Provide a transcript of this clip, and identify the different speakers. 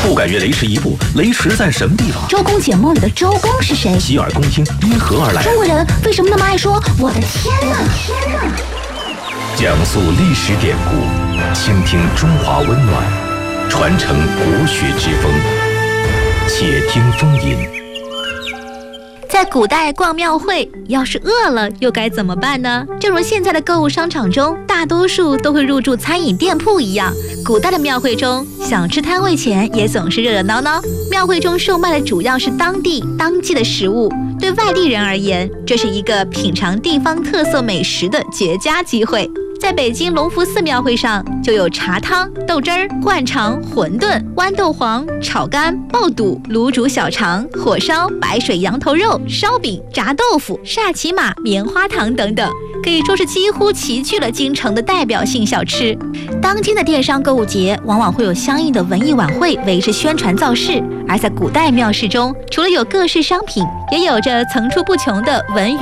Speaker 1: 不敢越雷池一步，雷池在什么地方？
Speaker 2: 周公解梦里的周公是谁？
Speaker 1: 洗耳恭听，因何而来？
Speaker 2: 中国人为什么那么爱说我的天哪？
Speaker 1: 讲述历史典故，倾听中华温暖，传承国学之风。且听风吟。
Speaker 3: 在古代逛庙会，要是饿了又该怎么办呢？正如现在的购物商场中，大多数都会入驻餐饮店铺一样，古代的庙会中，想吃摊位前也总是热热闹闹。庙会中售卖的主要是当地当季的食物，对外地人而言，这是一个品尝地方特色美食的绝佳机会。在北京隆福寺庙会上，就有茶汤、豆汁儿、灌肠、馄饨、豌豆黄、炒肝、爆肚、卤煮小肠、火烧、白水羊头肉、烧饼、炸豆腐、煞骑马、棉花糖等等，可以说是几乎齐聚了京城的代表性小吃。当今的电商购物节往往会有相应的文艺晚会为之宣传造势，而在古代庙市中，除了有各式商品，也有着层出不穷的文娱